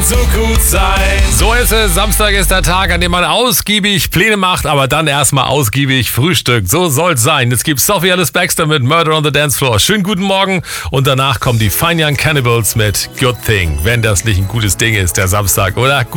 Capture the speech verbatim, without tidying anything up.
so gut sein. So ist es. Samstag ist der Tag, an dem man ausgiebig Pläne macht, aber dann erstmal ausgiebig frühstückt. So soll's sein. Jetzt gibt's Sophie Alice Baxter mit Murder on the Dance Floor. Schönen guten Morgen. Und danach kommen die Fine Young Cannibals mit Good Thing. Wenn das nicht ein gutes Ding ist, der Samstag, oder? Gut